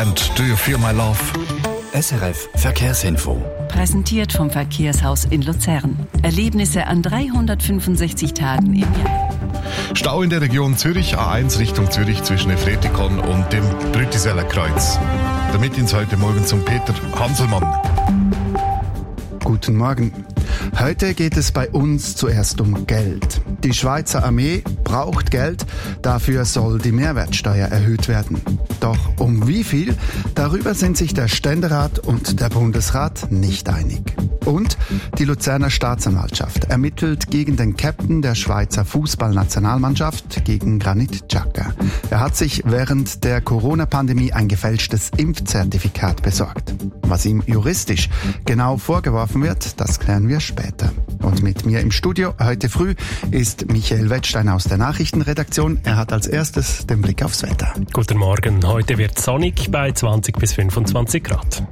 Band, Do You Feel My Love? SRF Verkehrsinfo. Präsentiert vom Verkehrshaus in Luzern. Erlebnisse an 365 Tagen im Jahr. Stau in der Region Zürich, A1 Richtung Zürich zwischen Efretikon und dem Brütiseller Kreuz. Damit ins heute Morgen zum Peter Hanselmann. Guten Morgen. Heute geht es bei uns zuerst um Geld. Die Schweizer Armee braucht Geld, dafür soll die Mehrwertsteuer erhöht werden. Doch um wie viel? Darüber sind sich der Ständerat und der Bundesrat nicht einig. Und die Luzerner Staatsanwaltschaft ermittelt gegen den Captain der Schweizer Fußballnationalmannschaft, gegen Granit Xhaka. Er hat sich während der Corona-Pandemie ein gefälschtes Impfzertifikat besorgt. Was ihm juristisch genau vorgeworfen wird, das klären wir später. Und mit mir im Studio heute früh ist Michael Wettstein aus der Nachrichtenredaktion. Er hat als erstes den Blick aufs Wetter. Guten Morgen. Heute wird sonnig bei 20 bis 25 Grad.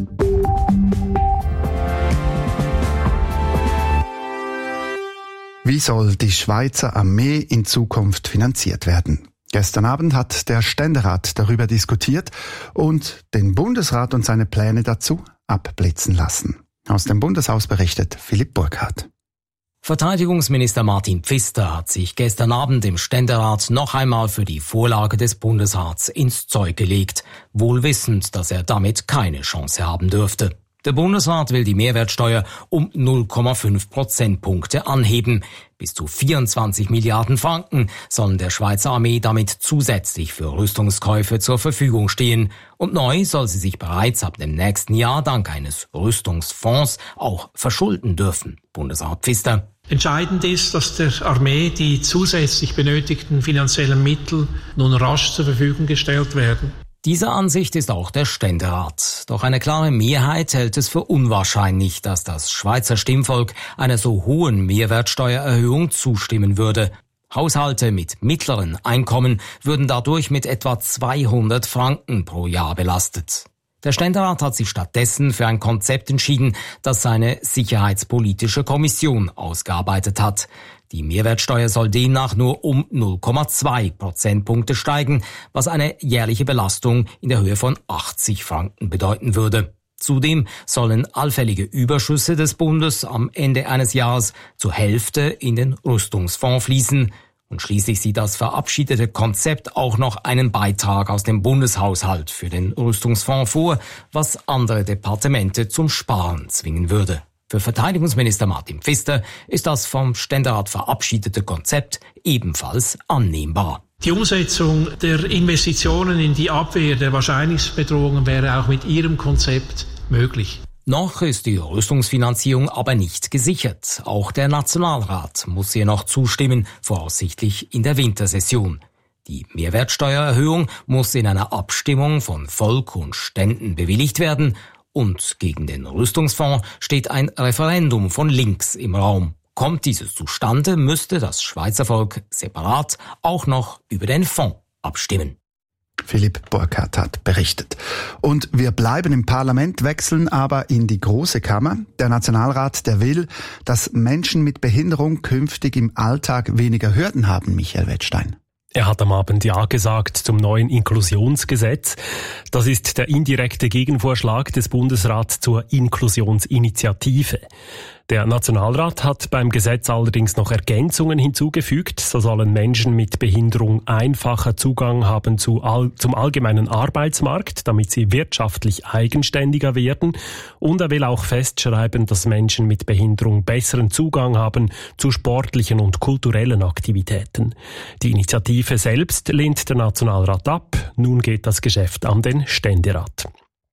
Wie soll die Schweizer Armee in Zukunft finanziert werden? Gestern Abend hat der Ständerat darüber diskutiert und den Bundesrat und seine Pläne dazu abblitzen lassen. Aus dem Bundeshaus berichtet Philipp Burkhardt. Verteidigungsminister Martin Pfister hat sich gestern Abend im Ständerat noch einmal für die Vorlage des Bundesrats ins Zeug gelegt, wohl wissend, dass er damit keine Chance haben dürfte. Der Bundesrat will die Mehrwertsteuer um 0,5 Prozentpunkte anheben. Bis zu 24 Milliarden Franken sollen der Schweizer Armee damit zusätzlich für Rüstungskäufe zur Verfügung stehen. Und neu soll sie sich bereits ab dem nächsten Jahr dank eines Rüstungsfonds auch verschulden dürfen. Bundesrat Pfister. Entscheidend ist, dass der Armee die zusätzlich benötigten finanziellen Mittel nun rasch zur Verfügung gestellt werden. Dieser Ansicht ist auch der Ständerat. Doch eine klare Mehrheit hält es für unwahrscheinlich, dass das Schweizer Stimmvolk einer so hohen Mehrwertsteuererhöhung zustimmen würde. Haushalte mit mittleren Einkommen würden dadurch mit etwa 200 Franken pro Jahr belastet. Der Ständerat hat sich stattdessen für ein Konzept entschieden, das seine Sicherheitspolitische Kommission ausgearbeitet hat. Die Mehrwertsteuer soll demnach nur um 0,2 Prozentpunkte steigen, was eine jährliche Belastung in der Höhe von 80 Franken bedeuten würde. Zudem sollen allfällige Überschüsse des Bundes am Ende eines Jahres zur Hälfte in den Rüstungsfonds fließen. Und schließlich sieht das verabschiedete Konzept auch noch einen Beitrag aus dem Bundeshaushalt für den Rüstungsfonds vor, was andere Departemente zum Sparen zwingen würde. Für Verteidigungsminister Martin Pfister ist das vom Ständerat verabschiedete Konzept ebenfalls annehmbar. Die Umsetzung der Investitionen in die Abwehr der Wahrscheinlichkeitsbedrohungen wäre auch mit Ihrem Konzept möglich. Noch ist die Rüstungsfinanzierung aber nicht gesichert. Auch der Nationalrat muss hier noch zustimmen, voraussichtlich in der Wintersession. Die Mehrwertsteuererhöhung muss in einer Abstimmung von Volk und Ständen bewilligt werden. Und gegen den Rüstungsfonds steht ein Referendum von links im Raum. Kommt dieses zustande, müsste das Schweizer Volk separat auch noch über den Fonds abstimmen. Philipp Burkhardt hat berichtet. Und wir bleiben im Parlament, wechseln aber in die Große Kammer. Der Nationalrat, der will, dass Menschen mit Behinderung künftig im Alltag weniger Hürden haben, Michael Wettstein. Er hat am Abend Ja gesagt zum neuen Inklusionsgesetz. Das ist der indirekte Gegenvorschlag des Bundesrats zur Inklusionsinitiative. Der Nationalrat hat beim Gesetz allerdings noch Ergänzungen hinzugefügt. So sollen Menschen mit Behinderung einfacher Zugang haben zum allgemeinen Arbeitsmarkt, damit sie wirtschaftlich eigenständiger werden. Und er will auch festschreiben, dass Menschen mit Behinderung besseren Zugang haben zu sportlichen und kulturellen Aktivitäten. Die Initiative selbst lehnt der Nationalrat ab. Nun geht das Geschäft an den Ständerat.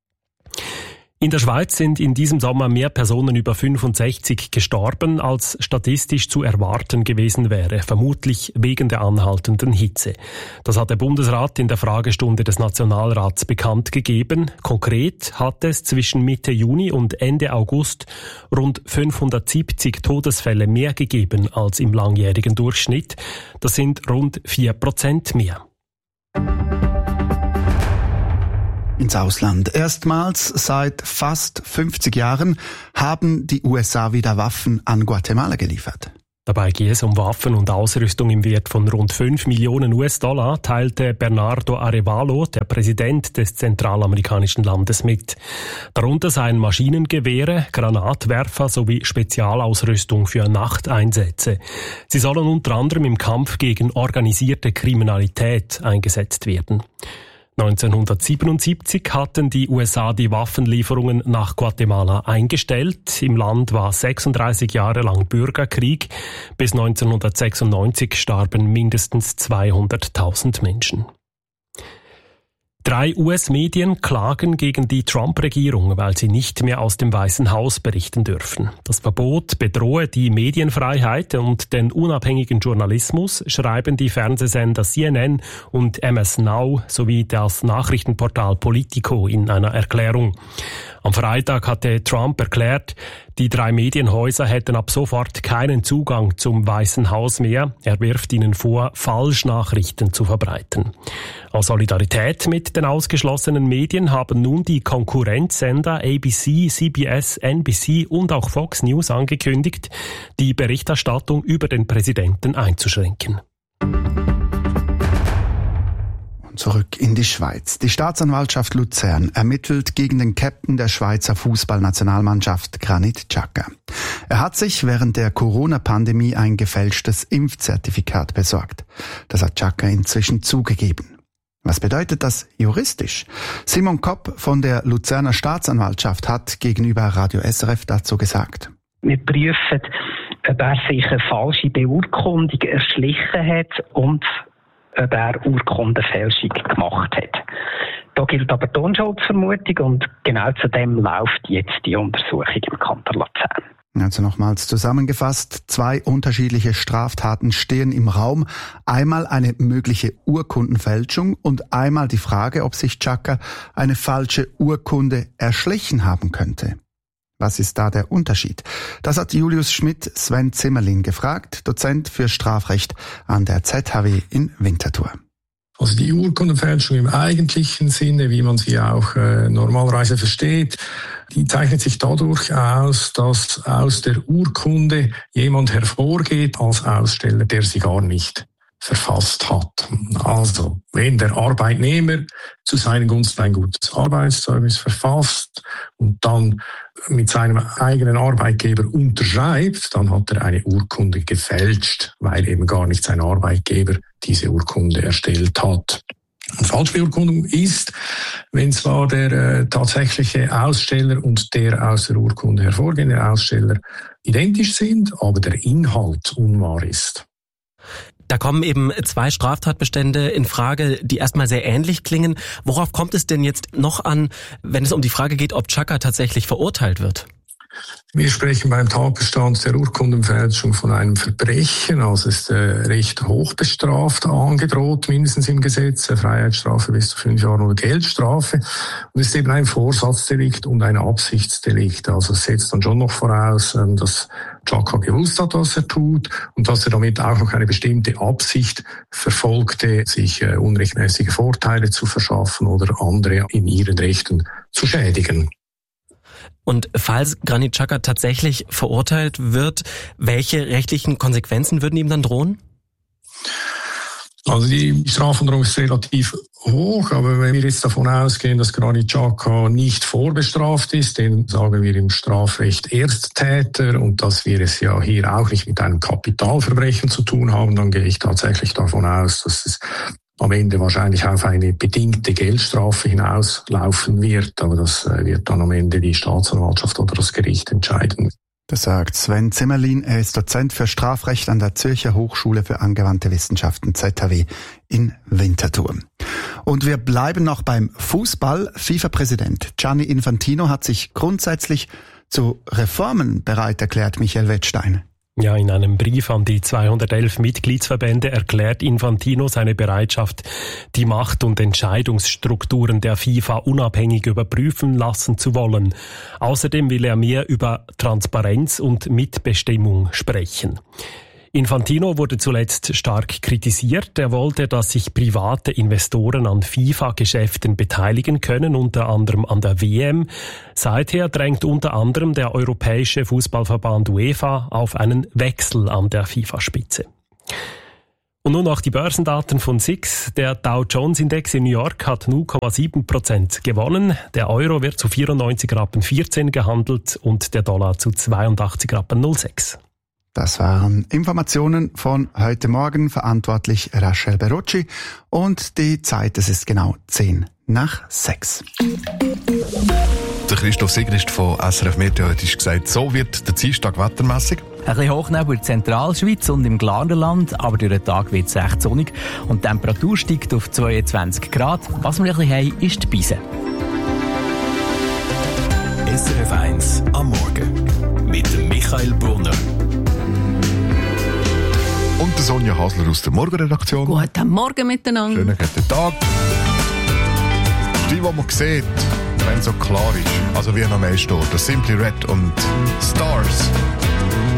In der Schweiz sind in diesem Sommer mehr Personen über 65 gestorben, als statistisch zu erwarten gewesen wäre, vermutlich wegen der anhaltenden Hitze. Das hat der Bundesrat in der Fragestunde des Nationalrats bekannt gegeben. Konkret hat es zwischen Mitte Juni und Ende August rund 570 Todesfälle mehr gegeben als im langjährigen Durchschnitt. Das sind rund 4% mehr. Ins Ausland. Erstmals seit fast 50 Jahren haben die USA wieder Waffen an Guatemala geliefert. Dabei gehe es um Waffen und Ausrüstung im Wert von rund 5 Millionen US-Dollar, teilte Bernardo Arevalo, der Präsident des zentralamerikanischen Landes, mit. Darunter seien Maschinengewehre, Granatwerfer sowie Spezialausrüstung für Nachteinsätze. Sie sollen unter anderem im Kampf gegen organisierte Kriminalität eingesetzt werden. 1977 hatten die USA die Waffenlieferungen nach Guatemala eingestellt. Im Land war 36 Jahre lang Bürgerkrieg. Bis 1996 starben mindestens 200.000 Menschen. 3 US-Medien klagen gegen die Trump-Regierung, weil sie nicht mehr aus dem Weißen Haus berichten dürfen. Das Verbot bedrohe die Medienfreiheit und den unabhängigen Journalismus, schreiben die Fernsehsender CNN und MS Now sowie das Nachrichtenportal Politico in einer Erklärung. Am Freitag hatte Trump erklärt, die 3 Medienhäuser hätten ab sofort keinen Zugang zum Weißen Haus mehr. Er wirft ihnen vor, Falschnachrichten zu verbreiten. Aus Solidarität mit den ausgeschlossenen Medien haben nun die Konkurrenzsender ABC, CBS, NBC und auch Fox News angekündigt, die Berichterstattung über den Präsidenten einzuschränken. Zurück in die Schweiz. Die Staatsanwaltschaft Luzern ermittelt gegen den Captain der Schweizer Fußballnationalmannschaft Granit Xhaka. Er hat sich während der Corona-Pandemie ein gefälschtes Impfzertifikat besorgt. Das hat Xhaka inzwischen zugegeben. Was bedeutet das juristisch? Simon Kopp von der Luzerner Staatsanwaltschaft hat gegenüber Radio SRF dazu gesagt. Wir prüfen, ob er sich eine falsche Beurkundung erschlichen hat und ob er Urkundenfälschung gemacht hat. Da gilt aber die Unschuldsvermutung und genau zu dem läuft jetzt die Untersuchung im Kanton Luzern. Also nochmals zusammengefasst, 2 unterschiedliche Straftaten stehen im Raum. Einmal eine mögliche Urkundenfälschung und einmal die Frage, ob sich Xhaka eine falsche Urkunde erschlichen haben könnte. Was ist da der Unterschied? Das hat Julius Schmidt Sven Zimmerlin gefragt, Dozent für Strafrecht an der ZHW in Winterthur. Also die Urkundenfälschung im eigentlichen Sinne, wie man sie auch normalerweise versteht, die zeichnet sich dadurch aus, dass aus der Urkunde jemand hervorgeht als Aussteller, der sie gar nicht verfasst hat. Also, wenn der Arbeitnehmer zu seinen Gunsten ein gutes Arbeitszeugnis verfasst und dann mit seinem eigenen Arbeitgeber unterschreibt, dann hat er eine Urkunde gefälscht, weil eben gar nicht sein Arbeitgeber diese Urkunde erstellt hat. Eine Falschbeurkundung ist, wenn zwar der tatsächliche Aussteller und der aus der Urkunde hervorgehende Aussteller identisch sind, aber der Inhalt unwahr ist. Da kommen eben 2 Straftatbestände in Frage, die erstmal sehr ähnlich klingen. Worauf kommt es denn jetzt noch an, wenn es um die Frage geht, ob Xhaka tatsächlich verurteilt wird? Wir sprechen beim Tatbestand der Urkundenfälschung von einem Verbrechen, also ist recht hoch bestraft, angedroht, mindestens im Gesetz, Freiheitsstrafe bis zu 5 Jahren oder Geldstrafe. Und es ist eben ein Vorsatzdelikt und ein Absichtsdelikt. Also es setzt dann schon noch voraus, dass Xhaka gewusst hat, was er tut und dass er damit auch noch eine bestimmte Absicht verfolgte, sich unrechtmäßige Vorteile zu verschaffen oder andere in ihren Rechten zu schädigen. Und falls Granit Xhaka tatsächlich verurteilt wird, welche rechtlichen Konsequenzen würden ihm dann drohen? Also die Strafandrohung ist relativ hoch, aber wenn wir jetzt davon ausgehen, dass Granit Xhaka nicht vorbestraft ist, dann sagen wir im Strafrecht Ersttäter und dass wir es ja hier auch nicht mit einem Kapitalverbrechen zu tun haben, dann gehe ich tatsächlich davon aus, dass es am Ende wahrscheinlich auf eine bedingte Geldstrafe hinauslaufen wird, aber das wird dann am Ende die Staatsanwaltschaft oder das Gericht entscheiden. Das sagt Sven Zimmerlin. Er ist Dozent für Strafrecht an der Zürcher Hochschule für angewandte Wissenschaften ZHW in Winterthur. Und wir bleiben noch beim Fußball. FIFA-Präsident Gianni Infantino hat sich grundsätzlich zu Reformen bereit erklärt, Michael Wettstein. Ja, in einem Brief an die 211 Mitgliedsverbände erklärt Infantino seine Bereitschaft, die Macht- und Entscheidungsstrukturen der FIFA unabhängig überprüfen lassen zu wollen. Außerdem will er mehr über Transparenz und Mitbestimmung sprechen. Infantino wurde zuletzt stark kritisiert. Er wollte, dass sich private Investoren an FIFA-Geschäften beteiligen können, unter anderem an der WM. Seither drängt unter anderem der Europäische Fußballverband UEFA auf einen Wechsel an der FIFA-Spitze. Und nun noch die Börsendaten von SIX. Der Dow Jones Index in New York hat 0,7% gewonnen. Der Euro wird zu 94,14 Rappen gehandelt und der Dollar zu 82,06 Rappen. Das waren Informationen von heute Morgen, verantwortlich Rachel Berocci. Und die Zeit, es ist genau 5:10. Der Christoph Sigrist von SRF Meteo hat gesagt, so wird der Dienstag wettermässig. Ein bisschen Hochnebel in der Zentralschweiz und im Glarnerland, aber durch den Tag wird es recht sonnig und die Temperatur steigt auf 22 Grad. Was wir ein bisschen haben, ist die Beise. SRF 1 am Morgen mit Michael Brunner. Und der Sonja Hasler aus der Morgenredaktion. Guten Morgen miteinander. Schönen guten Tag. Die man sieht, wenn es so klar ist, also wie noch mehr steht, das Simply Red und Stars.